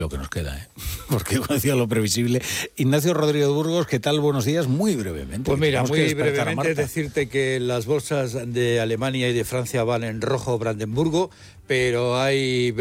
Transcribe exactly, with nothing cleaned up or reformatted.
Lo que nos queda, ¿eh? Porque decía lo previsible. Ignacio Rodríguez Burgos, ¿qué tal? Buenos días, muy brevemente. Pues mira, muy brevemente decirte que las bolsas de Alemania y de Francia van en rojo Brandenburgo, pero hay